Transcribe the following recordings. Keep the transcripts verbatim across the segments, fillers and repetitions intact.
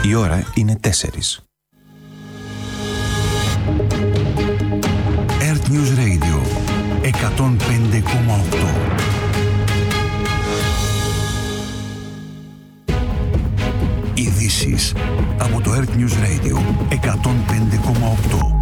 Η ώρα είναι τέσσερις. Earth News Radio εκατόν πέντε κόμμα οκτώ. Ειδήσεις από το Earth News Radio εκατόν πέντε κόμμα οκτώ.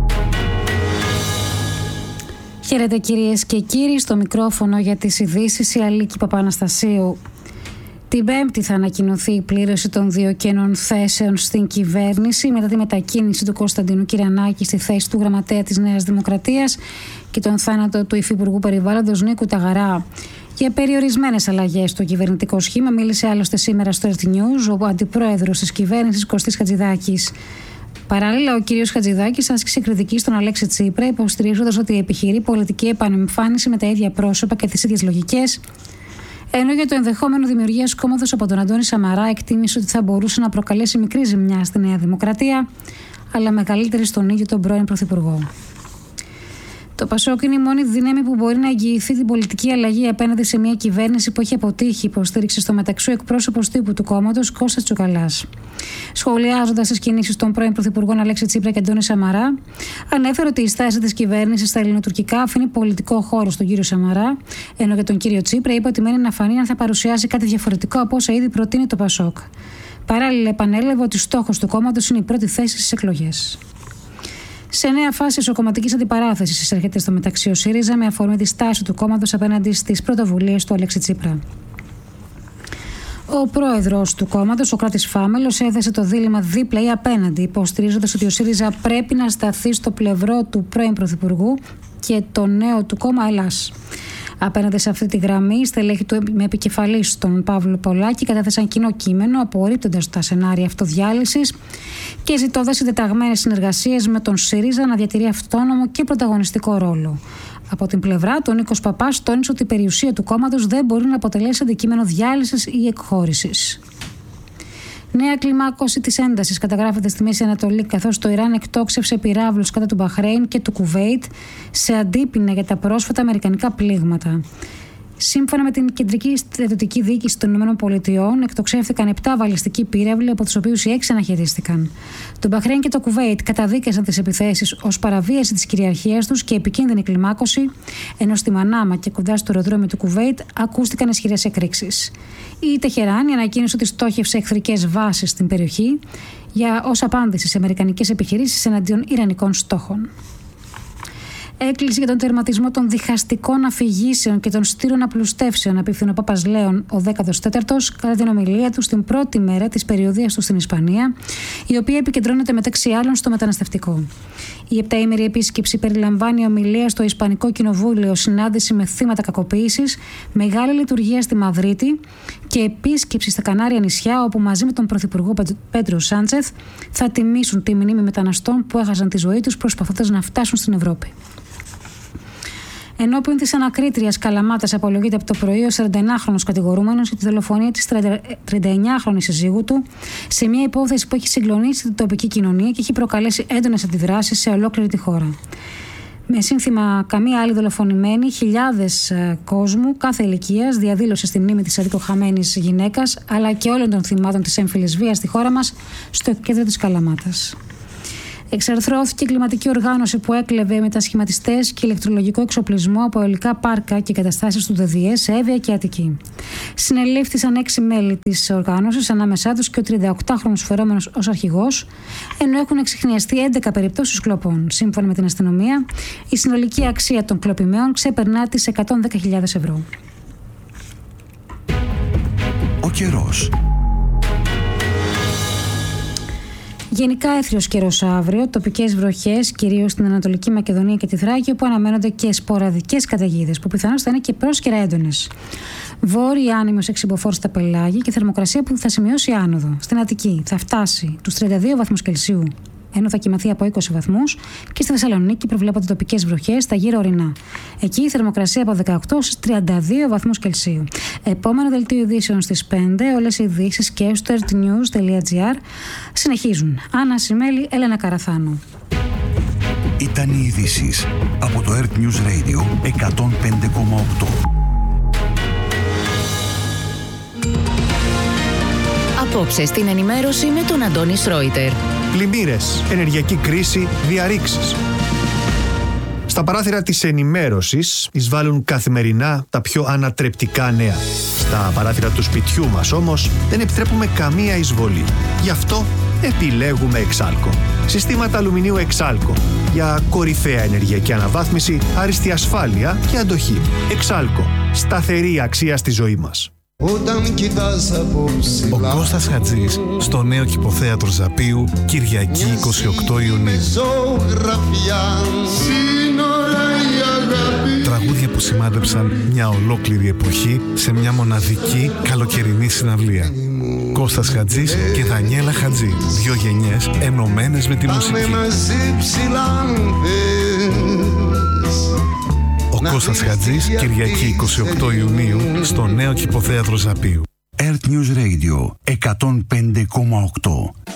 Χαίρετε κυρίες και κύριοι, στο μικρόφωνο για τις ειδήσεις η Αλίκη Παπαναστασίου. Την Πέμπτη θα ανακοινωθεί η πλήρωση των δύο κενών θέσεων στην κυβέρνηση μετά τη μετακίνηση του Κωνσταντίνου Κυρανάκη στη θέση του γραμματέα της Νέας Δημοκρατίας και τον θάνατο του Υφυπουργού Περιβάλλοντος Νίκου Ταγαρά. Για περιορισμένες αλλαγές στο κυβερνητικό σχήμα μίλησε άλλωστε σήμερα στο Earth News ο αντιπρόεδρος της κυβέρνησης Κωστής Χατζηδάκης. Παράλληλα, ο κύριος Χατζηδάκης άσκησε κριτική στον Αλέξη Τσίπρα, υποστηρίζοντας ότι επιχειρεί πολιτική επανεμφάνιση με τα ίδια πρόσωπα και τις ίδιες λογικές. Ενώ για το ενδεχόμενο δημιουργίας κόμματος από τον Αντώνη Σαμαρά εκτίμησε ότι θα μπορούσε να προκαλέσει μικρή ζημιά στη Νέα Δημοκρατία, αλλά μεγαλύτερη στον ίδιο τον πρώην Πρωθυπουργό. Το Πασόκ είναι η μόνη δύναμη που μπορεί να εγγυηθεί την πολιτική αλλαγή απέναντι σε μια κυβέρνηση που έχει αποτύχει, υποστήριξε στο μεταξύ εκπρόσωπος τύπου του κόμματος Κώστας Τσουκαλάς. Σχολιάζοντας τις κινήσεις των πρώην Πρωθυπουργών Αλέξη Τσίπρα και Αντώνη Σαμαρά, ανέφερε ότι η στάση της κυβέρνησης στα ελληνοτουρκικά αφήνει πολιτικό χώρο στον κύριο Σαμαρά, ενώ για τον κύριο Τσίπρα είπε ότι μένει να φανεί αν θα παρουσιάσει κάτι διαφορετικό από όσα ήδη προτείνει το Πασόκ. Παράλληλα, επανέλαβε ότι στόχος του κόμματος είναι η πρώτη θέση στις εκλογές. Σε νέα φάση ισοκομματικής αντιπαράθεσης εισέρχεται στο μεταξύ ο ΣΥΡΙΖΑ με αφορμή τη στάση του κόμματος απέναντι στις πρωτοβουλίες του Αλέξη Τσίπρα. Ο πρόεδρος του κόμματος, ο Κράτης Φάμελος, έθεσε το δίλημμα δίπλα ή απέναντι, υποστηρίζοντας ότι ο ΣΥΡΙΖΑ πρέπει να σταθεί στο πλευρό του πρώην Πρωθυπουργού και το νέο του κόμμα Ελλάς. Απέναντι σε αυτή τη γραμμή, οι στελέχοι του με επικεφαλή τον Παύλο Πολάκη κατέθεσαν κοινό κείμενο, απορρίπτοντας τα σενάρια αυτοδιάλυσης και ζητώντας συντεταγμένες συνεργασίες με τον ΣΥΡΙΖΑ να διατηρεί αυτόνομο και πρωταγωνιστικό ρόλο. Από την πλευρά, τον Νίκος Παπάς τόνισε ότι η περιουσία του κόμματος δεν μπορεί να αποτελέσει αντικείμενο διάλυσης ή εκχώρησης. Νέα κλιμάκωση της έντασης καταγράφεται στη Μέση Ανατολή, καθώς το Ιράν εκτόξευσε πυράβλους κατά του Μπαχρέιν και του Κουβέιτ σε αντίπεινα για τα πρόσφατα αμερικανικά πλήγματα. Σύμφωνα με την Κεντρική Στρατιωτική Διοίκηση των ΗΠΑ, εκτοξεύτηκαν επτά βαλιστικοί πύραυλοι, από τους οποίους οι έξι αναχαιτίστηκαν. Το Μπαχρέιν και το Κουβέιτ καταδίκασαν τις επιθέσεις ως παραβίαση της κυριαρχίας τους και επικίνδυνη κλιμάκωση, ενώ στη Μανάμα και κοντά στο αεροδρόμιο του Κουβέιτ ακούστηκαν ισχυρές εκρήξεις. Η Τεχεράνη ανακοίνωσε ότι στόχευσε εχθρικές βάσεις στην περιοχή για ως απάντηση σε αμερικανικές επιχειρήσεις εναντίον ιρανικών στόχων. Έκκληση για τον τερματισμό των διχαστικών αφηγήσεων και των στήρων απλουστεύσεων απίφθηνε ο Πάπας Λέων ο δέκατος τέταρτος κατά την ομιλία του στην πρώτη μέρα της περιοδείας του στην Ισπανία, η οποία επικεντρώνεται μεταξύ άλλων στο μεταναστευτικό. Η επταήμερη επίσκεψη περιλαμβάνει ομιλία στο Ισπανικό Κοινοβούλιο, συνάντηση με θύματα κακοποίησης, μεγάλη λειτουργία στη Μαδρίτη και επίσκεψη στα Κανάρια νησιά, όπου μαζί με τον Πρωθυπουργό Πέντρο Σάντσεθ θα τιμήσουν τη μνήμη μεταναστών που έχασαν τη ζωή τους προσπαθώντας να φτάσουν στην Ευρώπη. Ενώπιον της ανακρίτριας Καλαμάτας απολογείται από το πρωί ο σαρανταεννάχρονος κατηγορούμενος για τη δολοφονία της τριανταεννιάχρονης συζύγου του σε μια υπόθεση που έχει συγκλονίσει την τοπική κοινωνία και έχει προκαλέσει έντονες αντιδράσεις σε ολόκληρη τη χώρα. Με σύνθημα «Καμία άλλη δολοφονημένη», χιλιάδες κόσμου κάθε ηλικίας διαδήλωσε στη μνήμη της αδικοχαμένης γυναίκας, αλλά και όλων των θυμάτων της έμφυλης βίας στη χώρα μας, στο κέντρο της Καλαμάτας. Εξαρθρώθηκε η κλιματική οργάνωση που έκλεβε μετασχηματιστές και ηλεκτρολογικό εξοπλισμό από αεολικά πάρκα και εγκαταστάσεις του ΔΔΕ σε Εύβοια και Αττική. Συνελήφθησαν έξι μέλη της οργάνωσης, ανάμεσά τους και ο τριανταοκτάχρονος φερόμενος ως αρχηγός, ενώ έχουν εξιχνιαστεί έντεκα περιπτώσεις κλοπών. Σύμφωνα με την αστυνομία, η συνολική αξία των κλοπημαίων ξεπερνά τις εκατόν δέκα χιλιάδες ευρώ. Ο καιρός. Γενικά έθριος καιρός αύριο, τοπικές βροχές κυρίως στην Ανατολική Μακεδονία και τη Θράκη, όπου αναμένονται και σποραδικές καταιγίδες που πιθανώς θα είναι και πρόσκαιρα έντονες. Βόρεια άνεμος εξυμποφόρου στα πελάγια και θερμοκρασία που θα σημειώσει άνοδο. Στην Αττική θα φτάσει τους τριάντα δύο βαθμούς Κελσίου, ενώ θα κοιμαθεί από είκοσι βαθμούς, και στη Θεσσαλονίκη προβλέπονται τοπικές βροχές στα γύρω ορεινά. Εκεί η θερμοκρασία από δεκαοκτώ στους τριάντα δύο βαθμούς Κελσίου. Επόμενο δελτίο ειδήσεων στις πέντε. Όλες οι ειδήσεις και στο earthnews τελεία gr συνεχίζουν. Άννα Σιμέλη, Έλενα Καραθάνου. Ήταν οι ειδήσεις από το Earth News Radio εκατόν πέντε κόμμα οκτώ. Απόψε στην ενημέρωση με τον Αντώνη Σρόιτερ. Πλημμύρες, ενεργειακή κρίση, διαρρήξεις. Στα παράθυρα της ενημέρωσης εισβάλλουν καθημερινά τα πιο ανατρεπτικά νέα. Στα παράθυρα του σπιτιού μας όμως δεν επιτρέπουμε καμία εισβολή. Γι' αυτό επιλέγουμε Εξάλκο. Συστήματα αλουμινίου Εξάλκο για κορυφαία ενεργειακή αναβάθμιση, άριστη ασφάλεια και αντοχή. Εξάλκο. Σταθερή αξία στη ζωή μας. Ο Κώστας Χατζής στο νέο Κηποθέατρο Ζαπίου, Κυριακή εικοστή ογδόη Ιουνίου. Τραγούδια που σημάδεψαν μια ολόκληρη εποχή σε μια μοναδική καλοκαιρινή συναυλία. Κώστας Χατζής και Δανιέλα Χατζή, δύο γενιές ενωμένες με τη μουσική. Ο Κώστας Χατζής, Κυριακή εικοστή ογδόη Ιουνίου, στο νέο Κηποθέατρο Ζαπίου. Earth News Radio εκατόν πέντε κόμμα οκτώ.